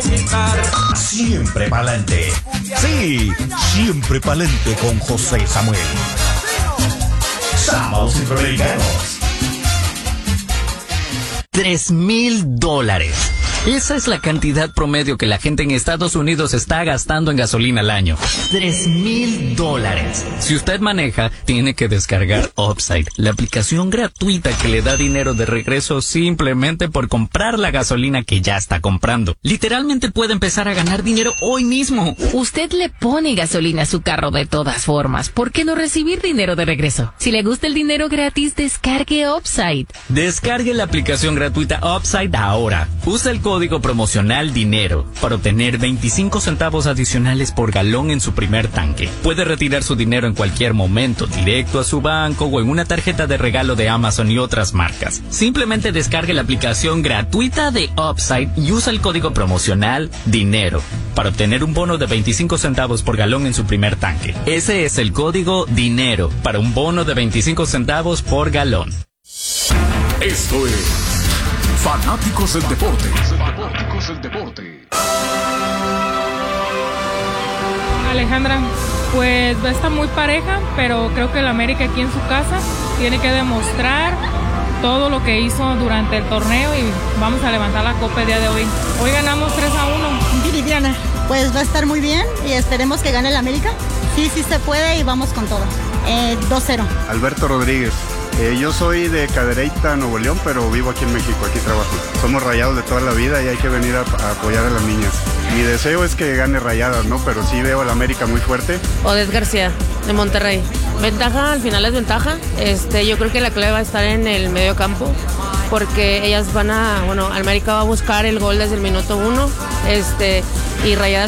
Siempre pa'lante. Sí, siempre pa'lante con José Samuel. Sábados Centroamericanos. $3,000. Esa es la cantidad promedio que la gente en Estados Unidos está gastando en gasolina al año. $3,000. Si usted maneja, tiene que descargar Upside, la aplicación gratuita que le da dinero de regreso simplemente por comprar la gasolina que ya está comprando. Literalmente puede empezar a ganar dinero hoy mismo. Usted le pone gasolina a su carro de todas formas. ¿Por qué no recibir dinero de regreso? Si le gusta el dinero gratis, descargue Upside. Descargue la aplicación gratuita Upside ahora. Usa el código promocional DINERO para obtener 25 centavos adicionales por galón en su primer tanque. Puede retirar su dinero en cualquier momento, directo a su banco o en una tarjeta de regalo de Amazon y otras marcas. Simplemente descargue la aplicación gratuita de Upside y usa el código promocional DINERO para obtener un bono de 25 centavos por galón en su primer tanque. Ese es el código DINERO para un bono de 25 centavos por galón. Esto es Fanáticos del Deporte. Alejandra, pues va a estar muy pareja, pero creo que el América aquí en su casa tiene que demostrar todo lo que hizo durante el torneo y vamos a levantar la copa el día de hoy. Hoy ganamos 3-1. Viridiana, pues va a estar muy bien y esperemos que gane el América. Sí se puede y vamos con todo. 2-0. Alberto Rodríguez. Yo soy de Cadereyta, Nuevo León, pero vivo aquí en México, aquí trabajo. Somos Rayados de toda la vida y hay que venir a apoyar a las niñas. Mi deseo es que gane Rayadas, ¿no? Pero sí veo al América muy fuerte. Odette García, de Monterrey. Ventaja, al final es ventaja. Yo creo que la clave va a estar en el medio campo, porque ellas América va a buscar el gol desde el minuto 1, y Rayadas